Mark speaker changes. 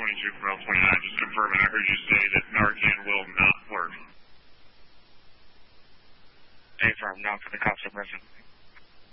Speaker 1: 22 for L29. Just confirming. I heard you say that Narcan will not work.
Speaker 2: A firm, now for the cops at present.